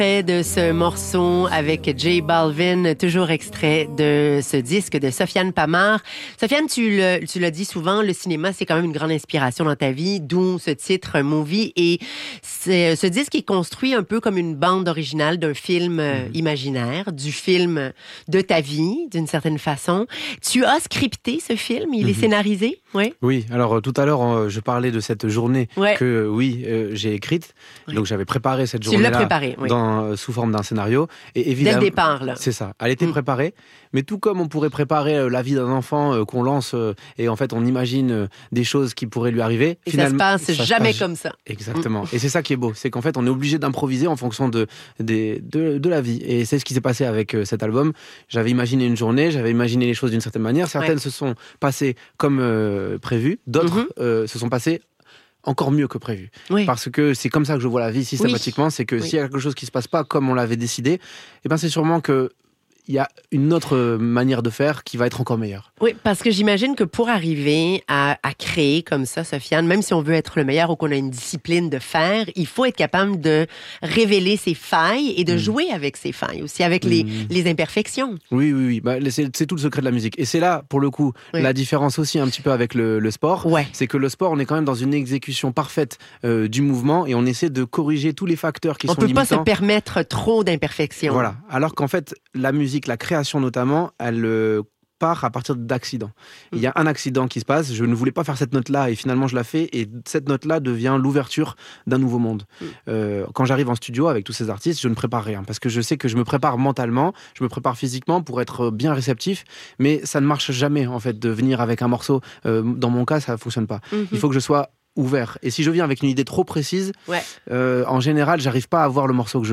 extrait de ce morceau avec J Balvin, toujours extrait de ce disque de Sofiane Pamart. Sofiane, tu l'as dit souvent, le cinéma, c'est quand même une grande inspiration dans ta vie, d'où ce titre Movie. Et ce disque est construit un peu comme une bande originale d'un film imaginaire, du film de ta vie, d'une certaine façon. Tu as scripté ce film, il est scénarisé, oui? Oui, alors tout à l'heure, je parlais de cette journée que, j'ai écrite. Ouais. Donc j'avais préparé cette journée-là. Tu l'as préparée, oui. Sous forme d'un scénario. Et évidemment, dès le départ, là. C'est ça. Elle était préparée. Mais tout comme on pourrait préparer la vie d'un enfant qu'on lance et en fait on imagine des choses qui pourraient lui arriver. Et finalement, ça se passe jamais comme ça. Exactement. Et c'est ça qui est beau. C'est qu'en fait on est obligé d'improviser en fonction de la vie. Et c'est ce qui s'est passé avec cet album. J'avais imaginé une journée, j'avais imaginé les choses d'une certaine manière. Certaines se sont passées comme prévu. D'autres se sont passées encore mieux que prévu. Oui. Parce que c'est comme ça que je vois la vie systématiquement, c'est que s'il y a quelque chose qui se passe pas comme on l'avait décidé, eh ben c'est sûrement que il y a une autre manière de faire qui va être encore meilleure. Oui, parce que j'imagine que pour arriver à créer comme ça, Sofiane, même si on veut être le meilleur ou qu'on a une discipline de faire, il faut être capable de révéler ses failles et de jouer avec ses failles, aussi avec les imperfections. Oui. Bah, c'est tout le secret de la musique. Et c'est là, pour le coup, la différence aussi un petit peu avec le sport. Ouais. C'est que le sport, on est quand même dans une exécution parfaite du mouvement et on essaie de corriger tous les facteurs qui sont limitants. On ne peut pas se permettre trop d'imperfections. Voilà. Alors qu'en fait, la musique, la création notamment, elle part à partir d'accidents. Il y a un accident qui se passe, je ne voulais pas faire cette note-là et finalement je la fais et cette note-là devient l'ouverture d'un nouveau monde. Quand j'arrive en studio avec tous ces artistes, je ne prépare rien parce que je sais que je me prépare mentalement, je me prépare physiquement pour être bien réceptif, mais ça ne marche jamais en fait de venir avec un morceau. Dans mon cas, ça ne fonctionne pas. Il faut que je sois ouvert. Et si je viens avec une idée trop précise, en général, j'arrive pas à voir le morceau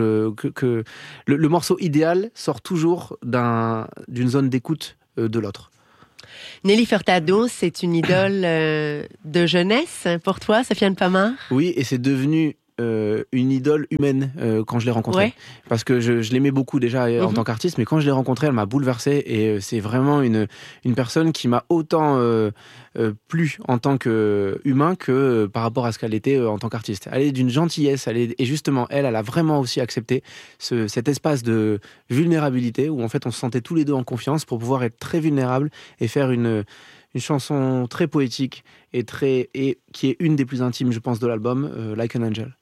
le morceau idéal sort toujours d'une zone d'écoute de l'autre. Nelly Furtado, c'est une idole de jeunesse pour toi, Sofiane Pamart? Oui, et c'est devenu une idole humaine quand je l'ai rencontrée. Parce que je l'aimais beaucoup déjà en tant qu'artiste, mais quand je l'ai rencontrée, elle m'a bouleversé et c'est vraiment une personne qui m'a autant plu en tant qu'humain que par rapport à ce qu'elle était en tant qu'artiste. Elle est d'une gentillesse, et justement, elle a vraiment aussi accepté cet espace de vulnérabilité où en fait on se sentait tous les deux en confiance pour pouvoir être très vulnérables et faire une chanson très poétique et qui est une des plus intimes, je pense, de l'album, Like an Angel.